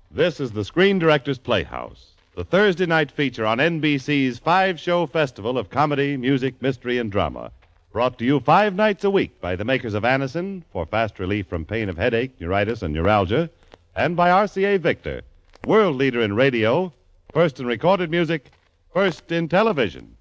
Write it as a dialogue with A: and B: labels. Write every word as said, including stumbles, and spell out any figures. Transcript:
A: This is the Screen Directors Playhouse, the Thursday night feature on N B C's five-show festival of comedy, music, mystery, and drama. Brought to you five nights a week by the makers of Anacin for fast relief from pain of headache, neuritis, and neuralgia, and by R C A Victor, world leader in radio, first in recorded music, first in television.